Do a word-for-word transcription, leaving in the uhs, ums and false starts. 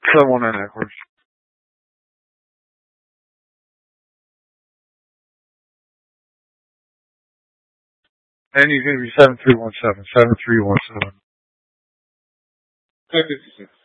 Someone in Eckler. And he's going to be seven three one seven, seven three one seven.